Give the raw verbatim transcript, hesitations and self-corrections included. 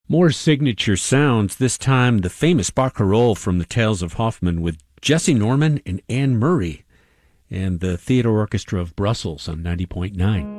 More signature sounds, this time the famous barcarolle from the Tales of Hoffmann with Jesse Norman and Anne Murray and the Theatre Orchestra of Brussels on ninety point nine.